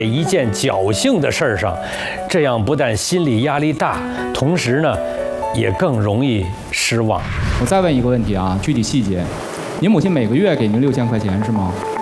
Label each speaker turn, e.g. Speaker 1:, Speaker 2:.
Speaker 1: 一件侥幸的事儿上，这样不但心理压力大，同时呢，也更容易失望。
Speaker 2: 我再问一个问题啊，具体细节，您母亲每个月给您6000块钱是吗？